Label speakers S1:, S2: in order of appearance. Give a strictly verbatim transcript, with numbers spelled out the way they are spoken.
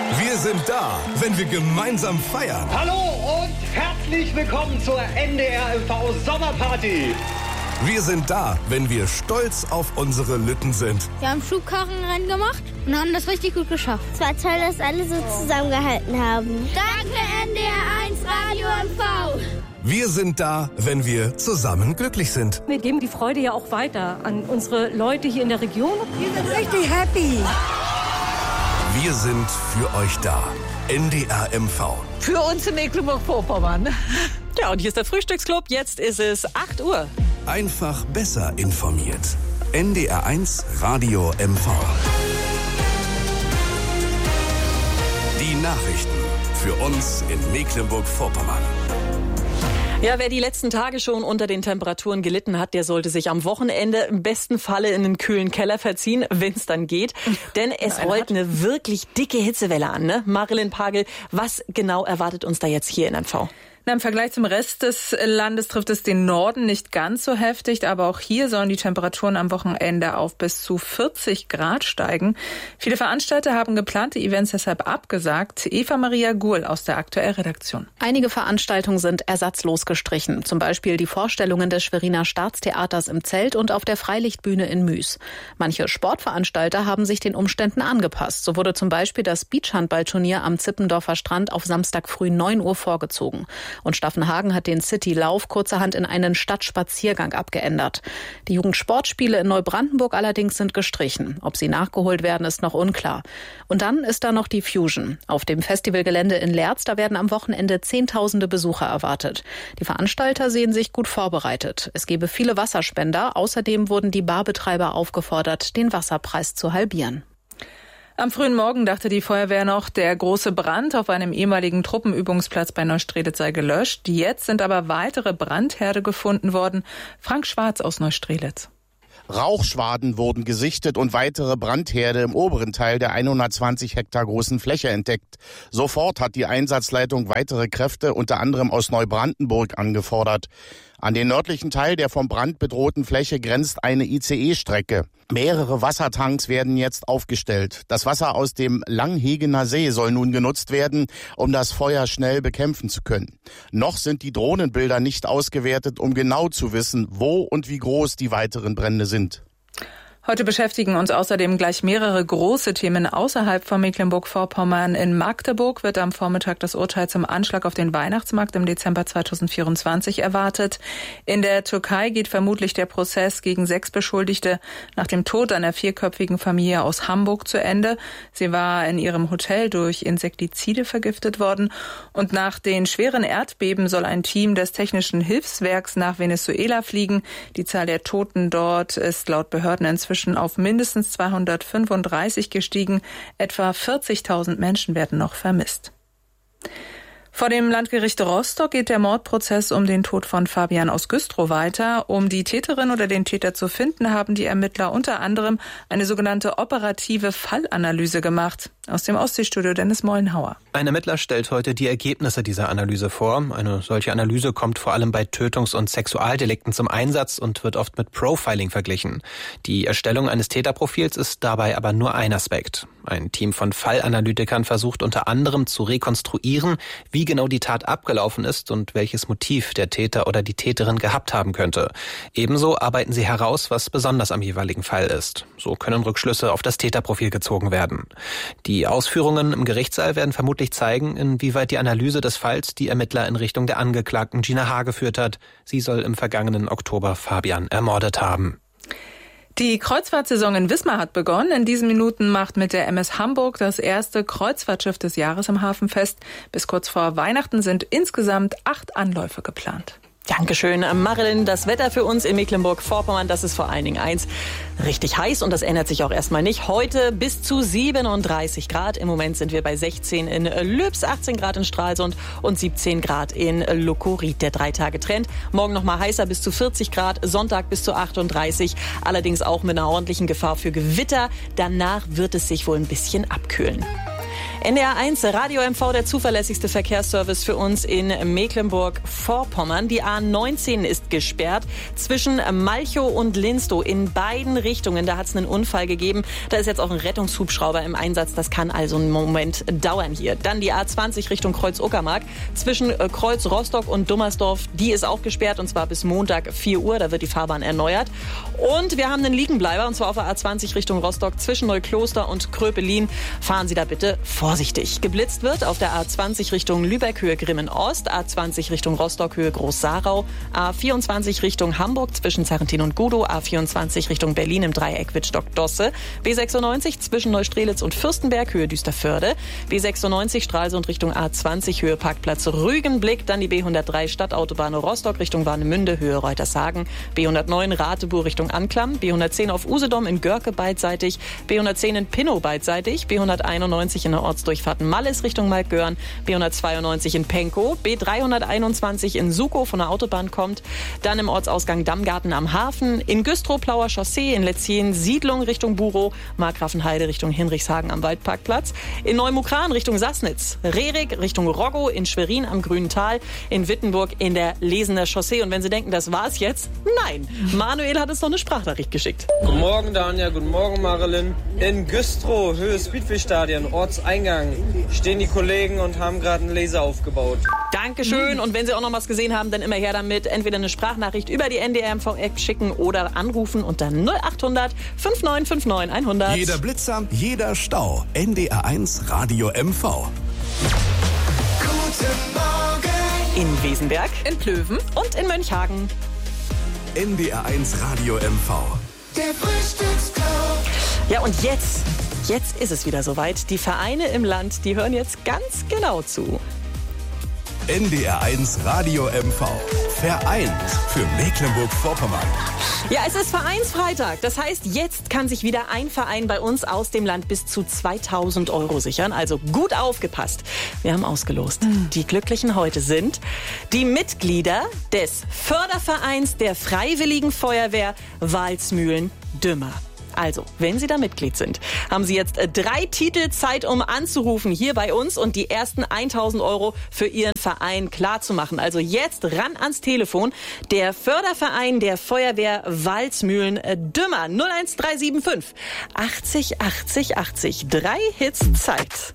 S1: Wir sind da, wenn wir gemeinsam feiern.
S2: Hallo und herzlich willkommen zur N D R M V Sommerparty.
S1: Wir sind da, wenn wir stolz auf unsere Lütten sind.
S3: Wir haben Schubkarrenrennen gemacht und haben das richtig gut geschafft.
S4: Es war toll, dass alle so zusammengehalten haben.
S3: Danke N D R eins Radio M V.
S1: Wir sind da, wenn wir zusammen glücklich sind.
S5: Wir geben die Freude ja auch weiter an unsere Leute hier in der Region.
S6: Wir sind richtig happy.
S1: Wir sind für euch da. N D R M V.
S6: Für uns in Mecklenburg-Vorpommern.
S7: Ja, und hier ist der Frühstücksclub. Jetzt ist es acht Uhr.
S1: Einfach besser informiert. N D R eins Radio M V. Die Nachrichten für uns in Mecklenburg-Vorpommern.
S7: Ja, wer die letzten Tage schon unter den Temperaturen gelitten hat, der sollte sich am Wochenende im besten Falle in einen kühlen Keller verziehen, wenn es dann geht. Denn es rollt eine wirklich dicke Hitzewelle an, ne? Marilyn Pagel, was genau erwartet uns da jetzt hier in M V?
S8: Na, im Vergleich zum Rest des Landes trifft es den Norden nicht ganz so heftig, aber auch hier sollen die Temperaturen am Wochenende auf bis zu vierzig Grad steigen. Viele Veranstalter haben geplante Events deshalb abgesagt. Eva Maria Guhl aus der Aktuell-Redaktion.
S9: Einige Veranstaltungen sind ersatzlos gestrichen. Zum Beispiel die Vorstellungen des Schweriner Staatstheaters im Zelt und auf der Freilichtbühne in Müs. Manche Sportveranstalter haben sich den Umständen angepasst. So wurde zum Beispiel das Beachhandballturnier am Zippendorfer Strand auf Samstag früh neun Uhr vorgezogen. Und Staffenhagen hat den City-Lauf kurzerhand in einen Stadtspaziergang abgeändert. Die Jugendsportspiele in Neubrandenburg allerdings sind gestrichen. Ob sie nachgeholt werden, ist noch unklar. Und dann ist da noch die Fusion. Auf dem Festivalgelände in Lerz, da werden am Wochenende Zehntausende Besucher erwartet. Die Veranstalter sehen sich gut vorbereitet. Es gebe viele Wasserspender. Außerdem wurden die Barbetreiber aufgefordert, den Wasserpreis zu halbieren.
S8: Am frühen Morgen dachte die Feuerwehr noch, der große Brand auf einem ehemaligen Truppenübungsplatz bei Neustrelitz sei gelöscht. Jetzt sind aber weitere Brandherde gefunden worden. Frank Schwarz aus Neustrelitz.
S10: Rauchschwaden wurden gesichtet und weitere Brandherde im oberen Teil der hundertzwanzig Hektar großen Fläche entdeckt. Sofort hat die Einsatzleitung weitere Kräfte, unter anderem aus Neubrandenburg, angefordert. An den nördlichen Teil der vom Brand bedrohten Fläche grenzt eine I C E-Strecke. Mehrere Wassertanks werden jetzt aufgestellt. Das Wasser aus dem Langhegener See soll nun genutzt werden, um das Feuer schnell bekämpfen zu können. Noch sind die Drohnenbilder nicht ausgewertet, um genau zu wissen, wo und wie groß die weiteren Brände sind.
S8: Heute beschäftigen uns außerdem gleich mehrere große Themen außerhalb von Mecklenburg-Vorpommern. In Magdeburg wird am Vormittag das Urteil zum Anschlag auf den Weihnachtsmarkt im Dezember zweitausendvierundzwanzig erwartet. In der Türkei geht vermutlich der Prozess gegen sechs Beschuldigte nach dem Tod einer vierköpfigen Familie aus Hamburg zu Ende. Sie war in ihrem Hotel durch Insektizide vergiftet worden. Und nach den schweren Erdbeben soll ein Team des Technischen Hilfswerks nach Venezuela fliegen. Die Zahl der Toten dort ist laut Behörden inzwischen auf mindestens zweihundertfünfunddreißig gestiegen. Etwa vierzigtausend Menschen werden noch vermisst. Vor dem Landgericht Rostock geht der Mordprozess um den Tod von Fabian aus Güstrow weiter. Um die Täterin oder den Täter zu finden, haben die Ermittler unter anderem eine sogenannte operative Fallanalyse gemacht. Aus dem Ostseestudio Dennis Mollenhauer.
S11: Ein Ermittler stellt heute die Ergebnisse dieser Analyse vor. Eine solche Analyse kommt vor allem bei Tötungs- und Sexualdelikten zum Einsatz und wird oft mit Profiling verglichen. Die Erstellung eines Täterprofils ist dabei aber nur ein Aspekt. Ein Team von Fallanalytikern versucht unter anderem zu rekonstruieren, wie genau die Tat abgelaufen ist und welches Motiv der Täter oder die Täterin gehabt haben könnte. Ebenso arbeiten sie heraus, was besonders am jeweiligen Fall ist. So können Rückschlüsse auf das Täterprofil gezogen werden. Die Ausführungen im Gerichtssaal werden vermutlich zeigen, inwieweit die Analyse des Falls die Ermittler in Richtung der Angeklagten Gina H. geführt hat. Sie soll im vergangenen Oktober Fabian ermordet haben.
S8: Die Kreuzfahrtsaison in Wismar hat begonnen. In diesen Minuten macht mit der M S Hamburg das erste Kreuzfahrtschiff des Jahres im Hafen fest. Bis kurz vor Weihnachten sind insgesamt acht Anläufe geplant.
S7: Dankeschön, Marilyn. Das Wetter für uns in Mecklenburg-Vorpommern, das ist vor allen Dingen eins. Richtig heiß und das ändert sich auch erstmal nicht. Heute bis zu siebenunddreißig Grad. Im Moment sind wir bei sechzehn in Lübs, achtzehn Grad in Stralsund und siebzehn Grad in Lokorit. Der Drei-Tage-Trend. Morgen noch mal heißer bis zu vierzig Grad, Sonntag bis zu achtunddreißig. Allerdings auch mit einer ordentlichen Gefahr für Gewitter. Danach wird es sich wohl ein bisschen abkühlen. N D R eins, Radio M V, der zuverlässigste Verkehrsservice für uns in Mecklenburg-Vorpommern. Die A neunzehn ist gesperrt zwischen Malchow und Linstow in beiden Richtungen. Da hat es einen Unfall gegeben. Da ist jetzt auch ein Rettungshubschrauber im Einsatz. Das kann also einen Moment dauern hier. Dann die A zwanzig Richtung Kreuz-Uckermark zwischen Kreuz Rostock und Dummersdorf. Die ist auch gesperrt und zwar bis Montag vier Uhr. Da wird die Fahrbahn erneuert. Und wir haben einen Liegenbleiber und zwar auf der A zwanzig Richtung Rostock zwischen Neukloster und Kröpelin. Fahren Sie da bitte vorsichtig. Geblitzt wird auf der A zwanzig Richtung Lübeck Höhe Grimmen Ost, A zwanzig Richtung Rostock Höhe Groß-Sarau, A vierundzwanzig Richtung Hamburg zwischen Zarrentin und Gudow, A vierundzwanzig Richtung Berlin im Dreieck Wittstock-Dosse, B sechsundneunzig zwischen Neustrelitz und Fürstenberg Höhe Düsterförde, B sechsundneunzig Stralsund Richtung A zwanzig Höhe Parkplatz Rügenblick, dann die B hundertdrei Stadtautobahn Rostock Richtung Warnemünde Höhe Reutershagen, B hundertneun Ratebuhr Richtung Anklam, B hundertzehn auf Usedom in Görke beidseitig, B hundertzehn in Pinnow beidseitig, B hunderteinundneunzig in der Ortsdurchfahrt Malles Richtung Maltgörn, B hundertzweiundneunzig in Penkow, B dreihunderteinundzwanzig in Sukow von der Autobahn kommt, dann im Ortsausgang Dammgarten am Hafen, in Güstrow Plauer Chaussee, in Letzien Siedlung Richtung Burow, Markgrafenheide Richtung Hinrichshagen am Waldparkplatz, in Neumukran Richtung Sassnitz, Rerik Richtung Roggow, in Schwerin am Grünen Tal, in Wittenburg in der Lesener Chaussee. Und wenn Sie denken, das war's jetzt, nein, Manuel hat uns noch eine Sprachnachricht geschickt.
S12: Guten Morgen, Danja, guten Morgen, Marilyn. In Güstrow, Höhe Speedway-Stadion, Ortseingang, stehen die Kollegen und haben gerade einen Laser aufgebaut.
S7: Dankeschön. Und wenn Sie auch noch was gesehen haben, dann immer her damit. Entweder eine Sprachnachricht über die N D R M V-App schicken oder anrufen unter null achthundert neunundfünfzig neunundfünfzig hundert.
S1: Jeder Blitzer, jeder Stau. N D R eins Radio M V.
S13: Guten Morgen.
S7: In Wesenberg,
S8: in Plöwen
S7: und in Mönchhagen.
S1: N D R eins Radio M V.
S13: Der Frühstücksclub.
S7: Ja, und jetzt, jetzt ist es wieder soweit. Die Vereine im Land, die hören jetzt ganz genau zu.
S1: N D R eins Radio M V. Vereint für Mecklenburg-Vorpommern.
S7: Ja, es ist Vereinsfreitag. Das heißt, jetzt kann sich wieder ein Verein bei uns aus dem Land bis zu zweitausend Euro sichern. Also gut aufgepasst. Wir haben ausgelost. Mhm. Die Glücklichen heute sind die Mitglieder des Fördervereins der Freiwilligen Feuerwehr Walsmühlen-Dümmer. Also, wenn Sie da Mitglied sind, haben Sie jetzt drei Titel Zeit, um anzurufen hier bei uns und die ersten tausend Euro für Ihren Verein klarzumachen. Also jetzt ran ans Telefon. Der Förderverein der Feuerwehr Walsmühlen-Dümmer null eins drei sieben fünf achtzig achtzig achtzig. Drei Hits Zeit.